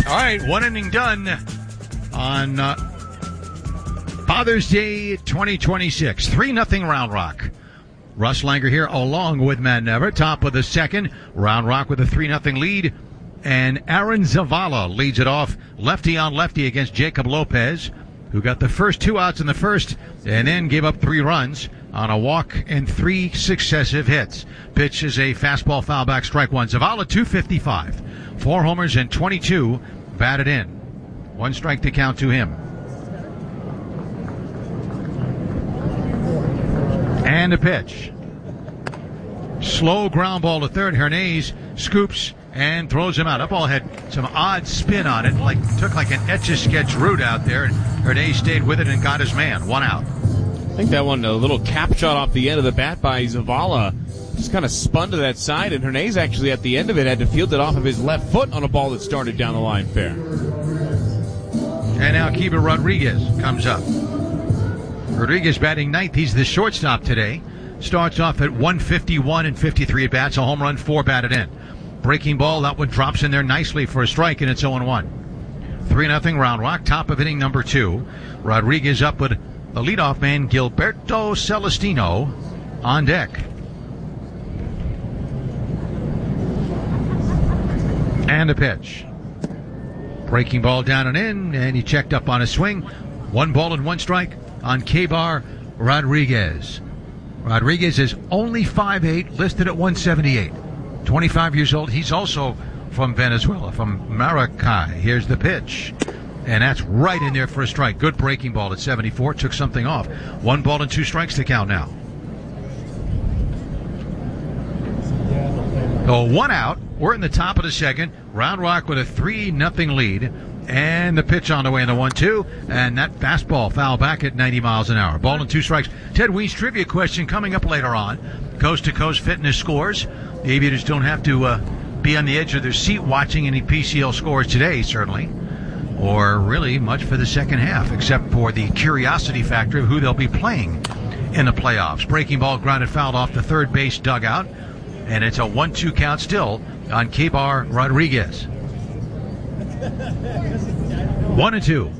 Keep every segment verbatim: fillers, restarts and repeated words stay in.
All right, one inning done on uh, Father's Day twenty twenty-six. three nothing Round Rock. Russ Langer here along with Matt Never. Top of the second. Round Rock with a three nothing lead. And Aaron Zavala leads it off lefty on lefty against Jacob Lopez, who got the first two outs in the first and then gave up three runs on a walk and three successive hits. Pitch is a fastball, foul back, strike one. Zavala, two fifty-five. Four homers and twenty-two batted in. One strike to count to him. And a pitch. Slow ground ball to third. Hernandez scoops and throws him out. That ball had some odd spin on it, like took like an Etch-a-Sketch route out there, and Hernandez stayed with it and got his man. One out. I think that one, a little cap shot off the end of the bat by Zavala, just kind of spun to that side, and Hernandez actually at the end of it had to field it off of his left foot on a ball that started down the line fair. And now Keibert Rodriguez comes up. Rodriguez batting ninth. He's the shortstop today. Starts off at one fifty-one and fifty-three at bats. A home run, four batted in. Breaking ball, that one drops in there nicely for a strike, and it's oh one. three nothing Round Rock, top of inning number two. Rodriguez up with the leadoff man, Gilberto Celestino, on deck. And a pitch. Breaking ball down and in, and he checked up on a swing. One ball and one strike on Keibert Rodriguez. Rodriguez is only five eight, listed at one seventy-eight. twenty-five years old. He's also from Venezuela, from Maracay. Here's the pitch. And that's right in there for a strike. Good breaking ball at seventy-four. Took something off. One ball and two strikes to count now. So one out. We're in the top of the second. Round Rock with a three nothing lead. And the pitch on the way in the one two. And that fastball foul back at ninety miles an hour. Ball and two strikes. Ted Weese trivia question coming up later on. Coast to Coast Fitness scores. The Aviators don't have to uh, be on the edge of their seat watching any P C L scores today, certainly. Or really much for the second half, except for the curiosity factor of who they'll be playing in the playoffs. Breaking ball grounded fouled off the third base dugout. And it's a one two count still on Keibert Rodriguez. One and two.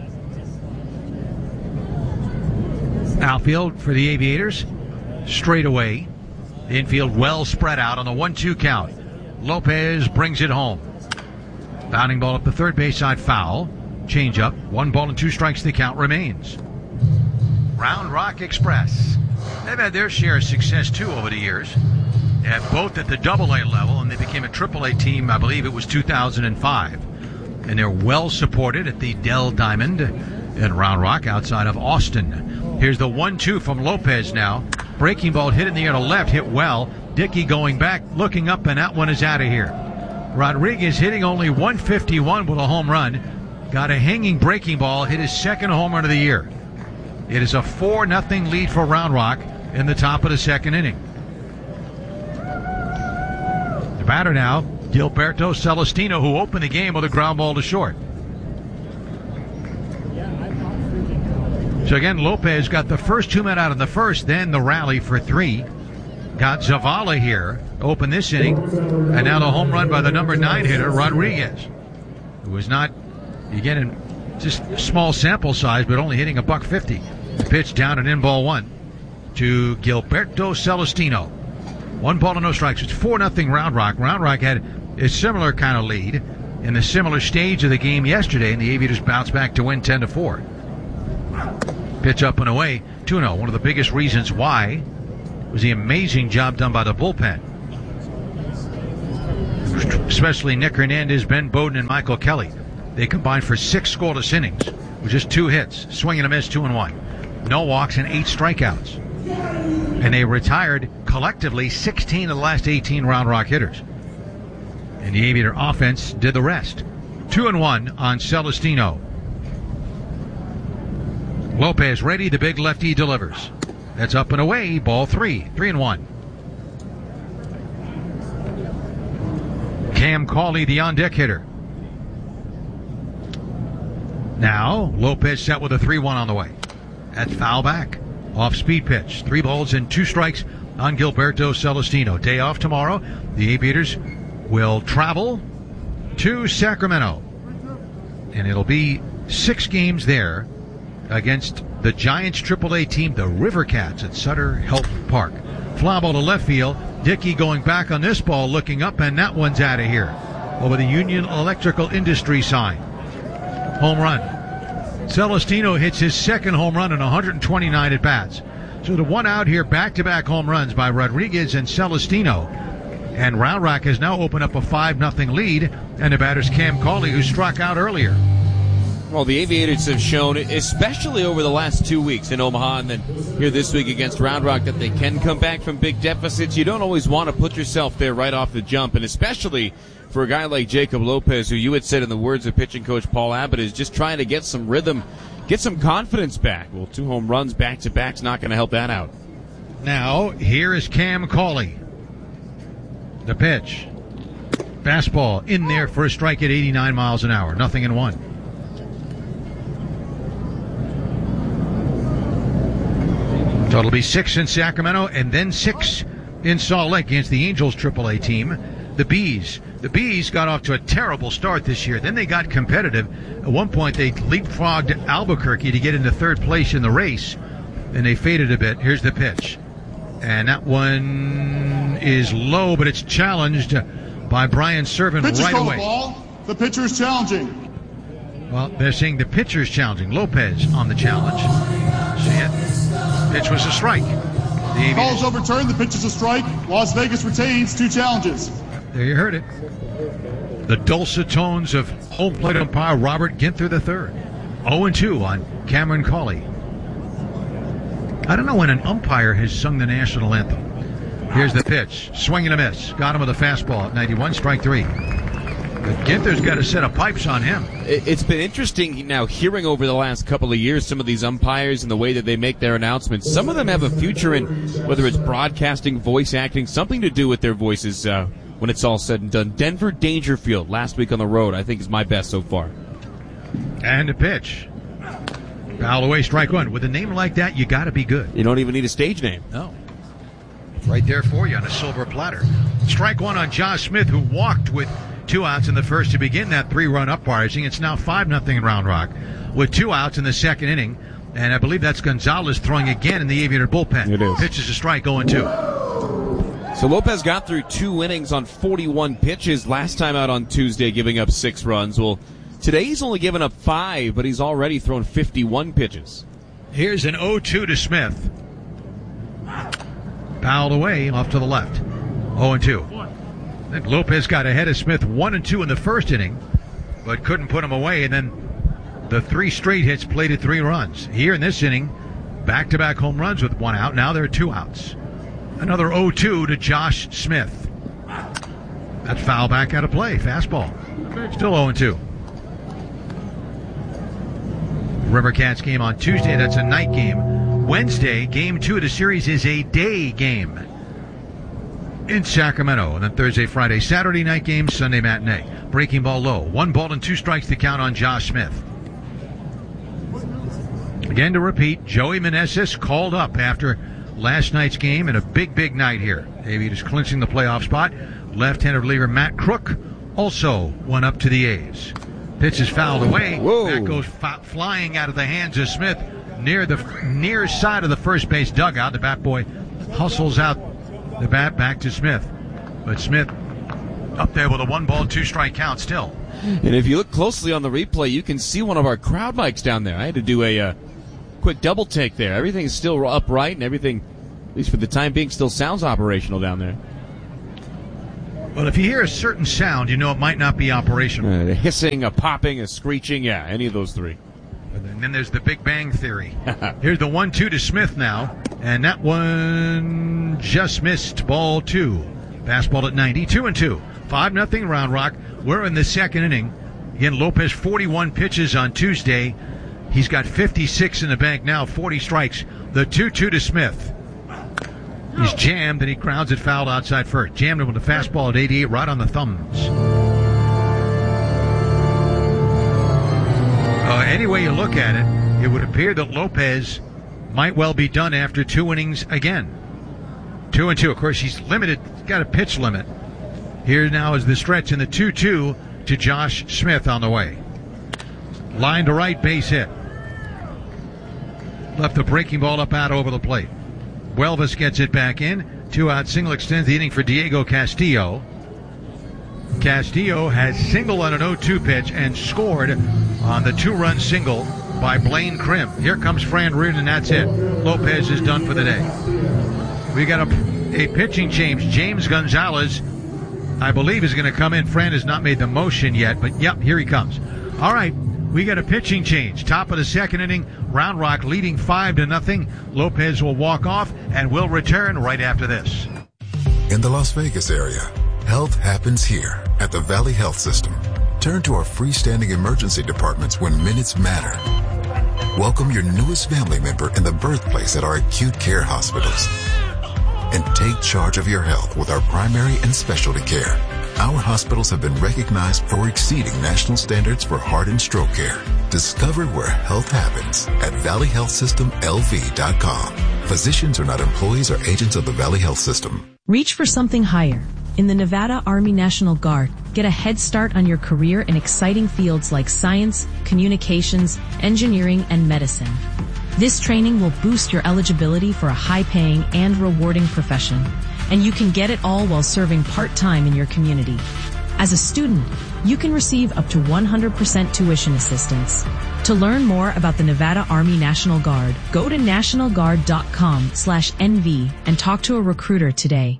Outfield for the Aviators. Straight away. Infield well spread out on the one two count. Lopez brings it home. Bounding ball up the third base side, foul. Change up. One ball and two strikes, the count remains. Round Rock Express. They've had their share of success too over the years. At both at the double A level, and they became a triple A team, I believe it was two thousand five. And they're well supported at the Dell Diamond in Round Rock outside of Austin. Here's the one two from Lopez now. Breaking ball hit in the air to left, hit well. Dickey going back, looking up, and that one is out of here. Rodriguez hitting only one fifty-one with a home run. Got a hanging breaking ball, hit his second home run of the year. It is a four nothing lead for Round Rock in the top of the second inning. The batter now, Gilberto Celestino, who opened the game with a ground ball to short. So again, Lopez got the first two men out in the first, then the rally for three. Got Zavala here, open this inning, and now the home run by the number nine hitter, Rodriguez, who was not, again, just small sample size, but only hitting a buck fifty. The pitch down and in, ball one to Gilberto Celestino. One ball and no strikes. It's four nothing Round Rock. Round Rock had a similar kind of lead in the similar stage of the game yesterday, and the Aviators bounced back to win ten to four. Pitch up and away, two oh. One of the biggest reasons why was the amazing job done by the bullpen. Especially Nick Hernandez, Ben Bowden, and Michael Kelly. They combined for six scoreless innings with just two hits. Swing and a miss, two and one. No walks and eight strikeouts. And they retired collectively sixteen of the last eighteen Round Rock hitters. And the Aviator offense did the rest. Two and one on Celestino. Lopez ready, the big lefty delivers. That's up and away, ball three, three and one. Cam Cauley, the on-deck hitter. Now, Lopez set with a three one on the way. That's foul back. Off-speed pitch. Three balls and two strikes on Gilberto Celestino. Day off tomorrow. The Aviators will travel to Sacramento and it'll be six games there against the Giants triple A team, the River Cats, at Sutter Health Park. Fly ball to left field. Dickey going back on this ball, looking up, and that one's out of here over the Union Electrical Industry sign. Home run. Celestino hits his second home run in one hundred twenty-nine at bats. So the one out here, back-to-back home runs by Rodriguez and Celestino. And Round Rock has now opened up a five nothing lead, and the batter's Cam Cauley, who struck out earlier. Well, the Aviators have shown, especially over the last two weeks in Omaha and then here this week against Round Rock, that they can come back from big deficits. You don't always want to put yourself there right off the jump, and especially for a guy like Jacob Lopez, who you had said in the words of pitching coach Paul Abbott is just trying to get some rhythm, get some confidence back. Well, two home runs back-to-back's not going to help that out. Now, here is Cam Cauley. The pitch. Fastball in there for a strike at eighty-nine miles an hour. Nothing in one. So it'll be six in Sacramento and then six in Salt Lake against the Angels triple A team. The Bees. The Bees got off to a terrible start this year. Then they got competitive. At one point, they leapfrogged Albuquerque to get into third place in the race. Then they faded a bit. Here's the pitch. And that one is low, but it's challenged by Brian Servant Pitcher's right called away. The ball. The pitcher's challenging. Well, they're saying the pitcher's challenging. Lopez on the challenge. See it? Pitch was a strike. The Call is overturned. The pitch is a strike. Las Vegas retains two challenges. There you heard it. The dulcet tones of home plate umpire Robert Ginther the third. oh and two on Cameron Cauley. I don't know when an umpire has sung the national anthem. Here's the pitch. Swing and a miss. Got him with a fastball at ninety-one, strike three. But Ginther's got a set of pipes on him. It's been interesting now hearing over the last couple of years some of these umpires and the way that they make their announcements. Some of them have a future in whether it's broadcasting, voice acting, something to do with their voices uh, when it's all said and done. Denver Dangerfield last week on the road I think is my best so far. And a pitch. Foul away, strike one. With a name like that, you got to be good. You don't even need a stage name. No. Right there for you on a silver platter. Strike one on Josh Smith, who walked with two outs in the first to begin that three-run uprising. It's now five nothing in Round Rock with two outs in the second inning. And I believe that's Gonzalez throwing again in the Aviator bullpen. It is. Pitches a strike, oh and two. So Lopez got through two innings on forty-one pitches last time out on Tuesday, giving up six runs. Well, today he's only given up five, but he's already thrown fifty-one pitches. Here's an oh two to Smith. Fouled away off to the left. oh and two. I think Lopez got ahead of Smith one and two in the first inning, but couldn't put him away. And then the three straight hits plated three runs. Here in this inning, back-to-back home runs with one out. Now there are two outs. Another oh two to Josh Smith. That's foul back out of play. Fastball. Still oh and two. River Cats game on Tuesday. That's a night game. Wednesday, game two of the series is a day game in Sacramento. And then Thursday, Friday, Saturday night game, Sunday matinee. Breaking ball low. One ball and two strikes to count on Josh Smith. Again to repeat, Joey Meneses called up after last night's game and a big, big night here. Aviators clinching the playoff spot. Left-handed reliever Matt Crook also went up to the A's. Pitch is fouled away. Whoa. That goes f- flying out of the hands of Smith near the near side of the first base dugout. The bat boy hustles out the bat back to Smith. But Smith up there with a one-ball, two-strike count still. And if you look closely on the replay, you can see one of our crowd mics down there. I had to do a uh, quick double take there. Everything's still upright and everything, at least for the time being, still sounds operational down there. Well, if you hear a certain sound, you know it might not be operational. Uh, a hissing, a popping, a screeching, yeah, any of those three. And then there's the Big Bang Theory. Here's the one two to Smith now. And that one just missed, ball two. Fastball at ninety, two and two. five nothing Round Rock. We're in the second inning. Again, Lopez, forty-one pitches on Tuesday. He's got fifty-six in the bank now, forty strikes. The two two to Smith. He's jammed and he grounds it fouled outside first. Jammed him with a fastball at eighty-eight, right on the thumbs. Uh, any way you look at it, it would appear that Lopez might well be done after two innings again. Two and two. Of course, he's limited. He's got a pitch limit. Here now is the stretch in the two two to Josh Smith on the way. Line to right, base hit. Left the breaking ball up out over the plate. Huelvas gets it back in. Two out single extends the inning for Diego Castillo. Castillo has singled on an oh two pitch and scored on the two-run single by Blaine Krim. Here comes Fran Reardon, and that's it. Lopez is done for the day. We got a, a pitching change. James Gonzalez, I believe, is going to come in. Fran has not made the motion yet, but yep, here he comes. All right, we got a pitching change. Top of the second inning, Round Rock leading five to nothing. Lopez will walk off and will return right after this. In the Las Vegas area, health happens here at the Valley Health System. Turn to our freestanding emergency departments when minutes matter. Welcome your newest family member in the birthplace at our acute care hospitals. And take charge of your health with our primary and specialty care. Our hospitals have been recognized for exceeding national standards for heart and stroke care. Discover where health happens at valley health system l v dot com. Physicians are not employees or agents of the Valley Health System. Reach for something higher. In the Nevada Army National Guard, get a head start on your career in exciting fields like science, communications, engineering, and medicine. This training will boost your eligibility for a high-paying and rewarding profession, and you can get it all while serving part-time in your community. As a student, you can receive up to one hundred percent tuition assistance. To learn more about the Nevada Army National Guard, go to national guard dot com slash N V and talk to a recruiter today.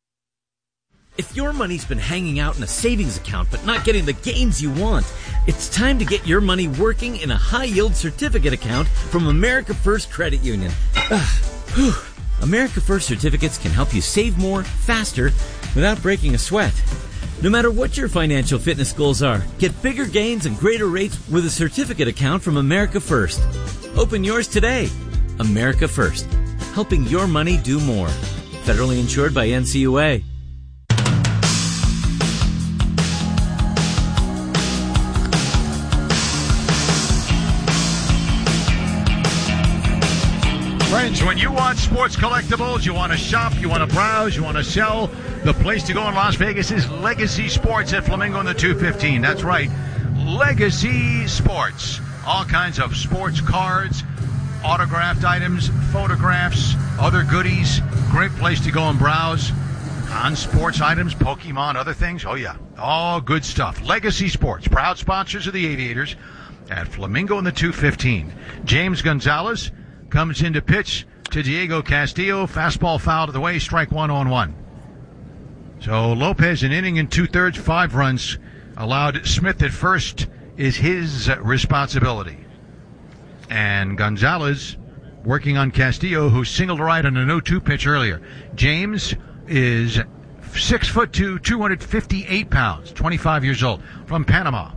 If your money's been hanging out in a savings account but not getting the gains you want, it's time to get your money working in a high-yield certificate account from America First Credit Union. Ugh, America First certificates can help you save more, faster, without breaking a sweat. No matter what your financial fitness goals are, get bigger gains and greater rates with a certificate account from America First. Open yours today. America First, helping your money do more. Federally insured by N C U A. Friends, when you want sports collectibles, you want to shop, you want to browse, you want to sell, the place to go in Las Vegas is Legacy Sports at Flamingo and the two fifteen. That's right, Legacy Sports. All kinds of sports cards, autographed items, photographs, other goodies. Great place to go and browse on sports items, Pokemon, other things. Oh, yeah, all good stuff. Legacy Sports, proud sponsors of the Aviators at Flamingo and the two fifteen. James Gonzalez comes in to pitch to Diego Castillo. Fastball foul to the way, strike one on one. So Lopez, an inning and two-thirds, five runs allowed. Smith at first is his responsibility. And Gonzalez working on Castillo, who singled right on an oh two pitch earlier. James is six foot two, two hundred fifty-eight pounds, twenty-five years old, from Panama.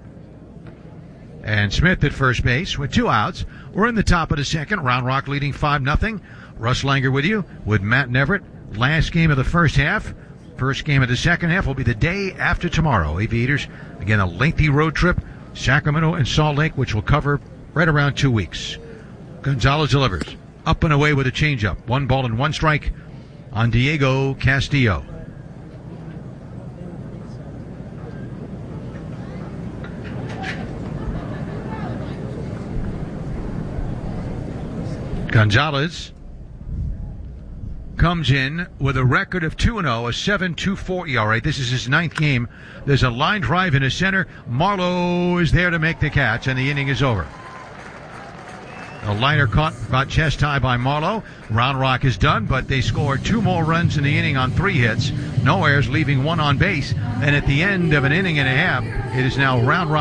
And Smith at first base with two outs. We're in the top of the second. Round Rock leading five nothing. Russ Langer with you with Matt Neverett. Last game of the first half. First game of the second half will be the day after tomorrow. Aviators, again, a lengthy road trip. Sacramento and Salt Lake, which will cover right around two weeks. Gonzalez delivers. Up and away with a changeup. One ball and one strike on Diego Castillo. Gonzalez comes in with a record of two and oh, a seven point two four E R A. This is his ninth game. There's a line drive in his center. Marlowe is there to make the catch, and the inning is over. A liner caught about chest high by Marlowe. Round Rock is done, but they scored two more runs in the inning on three hits. No errors, leaving one on base. And at the end of an inning and a half, it is now Round Rock